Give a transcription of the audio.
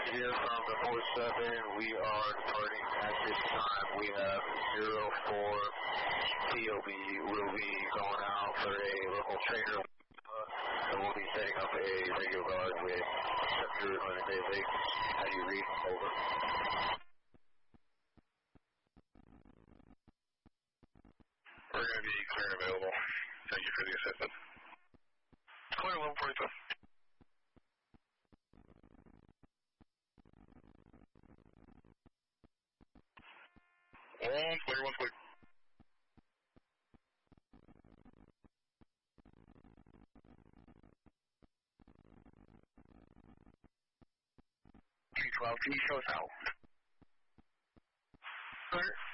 here from the 47. We are departing at this time. We have 04 TOB. We'll be going out for a local trainer. And we'll be setting up a radio guard with Sector 11 How do you read? Over. We're going to be clear and available. Thank you for the assistance. Clear 1142. 1 clear, 1 clear. T12G shows out. Clear.